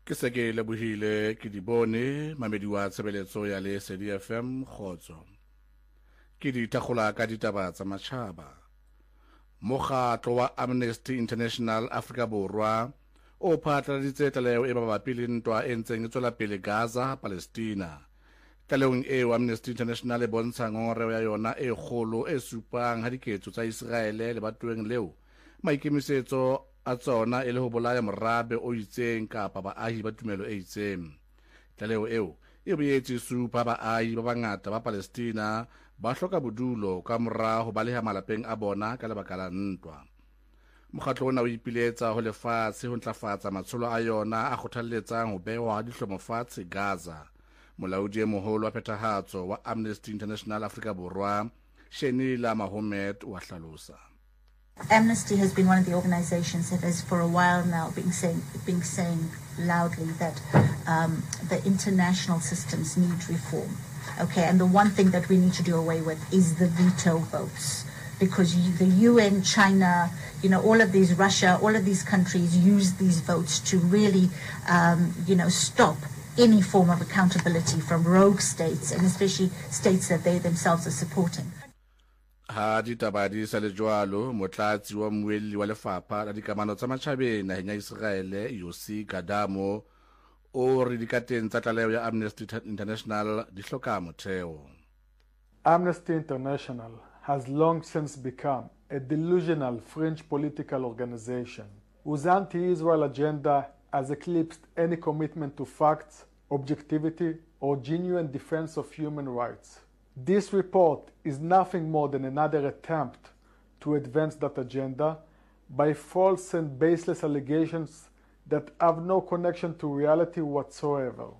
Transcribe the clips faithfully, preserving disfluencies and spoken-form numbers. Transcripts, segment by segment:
Ke se ke lebohile ke di bone mamedi wa tshebeletso ya le S D F M khotso. Ke di thakgola ka ditaba tsa matjhaba. Mokgatlo wa Amnesty International Africa Borwa o phatlaladitse tlaleho e mabapi le ntwa e ntseng e tswela pele Gaza, Palestina. Tlalehong eo Amnesty International e bontsha ngongoreho ya yona e kgolo e supang ha diketso tsa Israele le batweng leo maikemisetso a tsona e le ho bolaya morabe o itseng kapa baahi ba tumelo e itseng. Tlaleho eo e boetse supa baahi ba bangata ba Palestina ba hloka bodulo ka mora ho baleha malapeng a bona ka lebaka la ntwa. Mokgatlo ona o ipiletsa ho lefatshe ho ntlafatsa matsholo a yona a kgothalletsang ho behwa dihlomofatshe Gaza. Molaodi e moholo wa phethahatso wa Amnesty International Africa Borwa Shenila Mahomed wa hlalosa. Amnesty has been one of the organizations that has for a while now been saying, been saying loudly that um, the international systems need reform. Okay, and the one thing that we need to do away with is the veto votes. Because the U N, China, you know, all of these, Russia, all of these countries use these votes to really, um, you know, stop any form of accountability from rogue states, and especially states that they themselves are supporting. Ha ditaba di sa le jwalo motlatsi wa mmuelli wa lefapha la dikamano tsa matjhabeng naheng ya Israele Yossi Gadamo o re dikateng tsa tlaleho ya Amnesty International di hloka motheo. Amnesty International has long since become a delusional fringe political organization whose anti-Israel agenda has eclipsed any commitment to facts, objectivity, or genuine defense of human rights. This report is nothing more than another attempt to advance that agenda by false and baseless allegations that have no connection to reality whatsoever.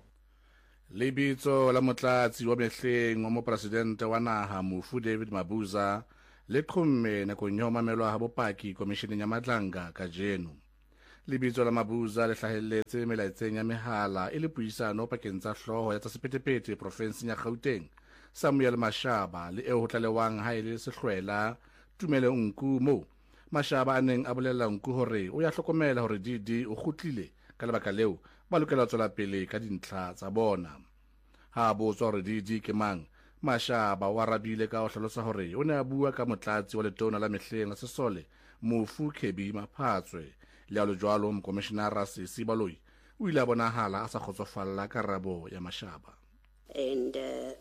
Lebitso la motlatsi wa mehleng wa mopresidente wa naha Mofu David Mabuza le qhomme nakong ya ho mamelwa ha bopaki komisheneng ya Madlanga kajeno. Lebitso la Mabuza le hlahelletse melaetseng ya mehala e le puisano pakeng tsa hloho ya tsa sephethephethe profenseng ya Gauteng Samuel Mashaba le eo ho tlalewang ha ile sehlwela Tumelo Nku mo Mashaba a neng a bolella Nku hore o ya hlokomela hore Didi o kgutlile ka lebaka leo ba lokela tswela pele ka dintlha tsa bona. Ha botswa hore Didi ke mang, Mashaba wa rabile ka ho hlalosa hore o ne a bua ka motlatsi wa letona la mehleng la Sesole Mofu Khebi Maphatswe le a lo jwalo mokomishenara Sisi Baloi o ile a bonahala a sa kgotsofalla karabo ya Mashaba. And uh,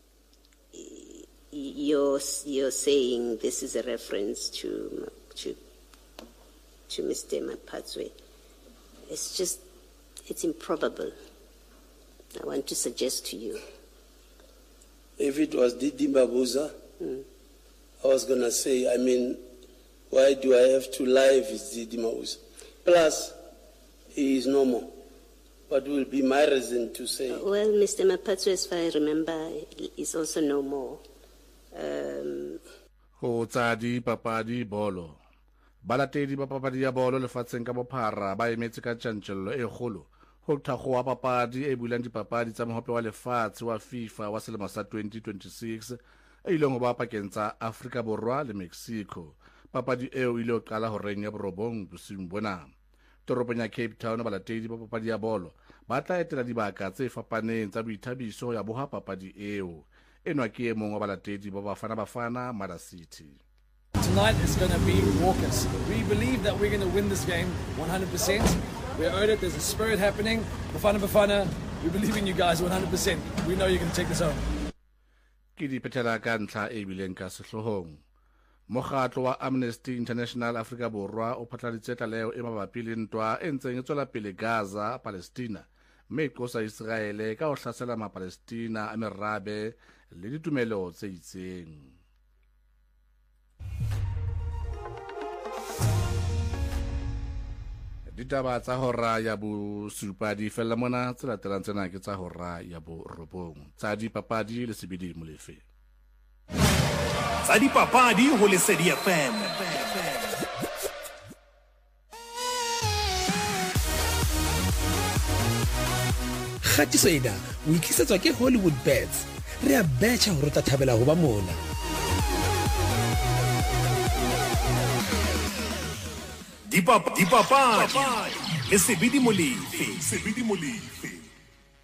you're you're saying this is a reference to to to Mister Maphatswe. It's just it's improbable. I want to suggest to you. If it was Didi Mabuza, mm. I was gonna say, I mean, why do I have to lie if it's Didi Mabuza? Plus, he is normal. What will be my reason to say? Uh, well, Mister Maphatswe, as far as I remember, is also no more. Um, Ho tsadi papadi bolo. Balatedi ba papadi ya bolo lefatsheng ka bophara ba emetse ka tjantjello e kgolo. Ho thakgoa papadi e bulang dipapadi tsa mohope wa lefatshe wa FIFA wa selemo sa twenty twenty-six e ileng ho ba pakeng tsa Afrika Borwa le Mexico. Papadi eo ile ho qala ho reng ya borobong bosiung bona. Toropong ya Cape Town balatedi ba papadi ya bolo ba tla etela dibaka tse fapaneng tsa boithabiso ya boha papadi eo. Enwa ke e mong wa balatedi ba Bafana Bafana Mara City. Tonight is going to be raucous. We believe that we're going to win this game one hundred percent. We're owed it. There's a spirit happening. Bafana Bafana, we believe in you guys one hundred percent. We know you can take this home. Ke di phethela ka ntlha e bileng ka sehlohong. Mokgatlo wa Amnesty International Africa Borwa o phatlaladitse tlaleho e mabapi le ntwa e ntseng e tswela pele Gaza, Palestina, mme e qosa Israele ka ho hlasela ma-Palestina a merabe le ditumelo tse itseng. Ditaba tsa hora ya bo supa di fella mona tse latelang tsena ke tsa hora ya bo robong. Tsa dipapadi le sebedi molefe. Tsa dipapadi ho Lesedi F M. Khatiso ena o ikisetswa ke Hollywood Bets. Re a betcha hore tla thabela ho ba mona. Dipapadi le Sebedi Molefe.